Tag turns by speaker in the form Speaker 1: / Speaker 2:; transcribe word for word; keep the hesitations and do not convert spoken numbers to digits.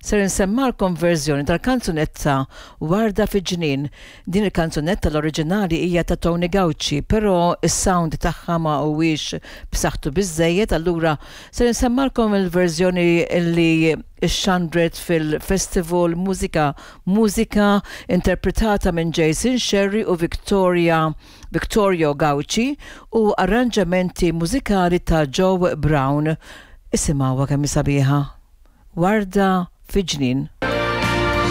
Speaker 1: ser insemmalkom verżjoni tal-kanzunetta Warda fi ġnien. Din il-kanzunetta l-oriġinali hija ta' Tony Gauci, però is-sound tagħha ma huwiex b'saħħtu biżejjed, allura ser insemmalkom il-verżjoni li ixxandret fil-Festival Mużika Mużika interpretata minn Jason Sherry u Victoria Victorio Gauci u arranġamenti mużikali ta' Joe Brown. Isimgħuha kemm sabiħa. Warda fi ġnien.